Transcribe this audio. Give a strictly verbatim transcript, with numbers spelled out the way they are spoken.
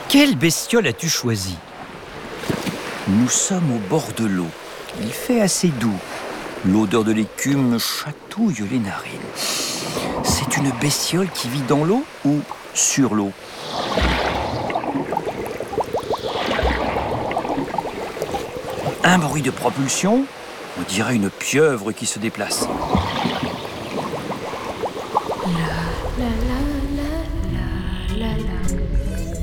Quelle bestiole as-tu choisi? Nous sommes au bord de l'eau. Il fait assez doux. L'odeur de l'écume chatouille les narines. C'est une bestiole qui vit dans l'eau ou sur l'eau? Un bruit de propulsion, on dirait une pieuvre qui se déplace. La la la